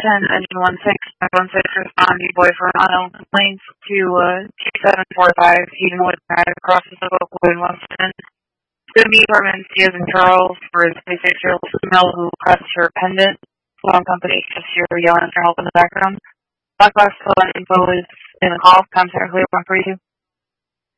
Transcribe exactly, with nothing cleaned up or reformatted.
ten, engine one six, five one six, respond, you boy Verano, lanes to uh, two seven four five, Edenwood Drive, across the Oakwood in Weston. It's going to be apartment C as in Charles for his twenty-six-year-old female who crushed her pendant. Phone company, just your yelling for help in the background. Black box phone info is in the call, contact clear one three two.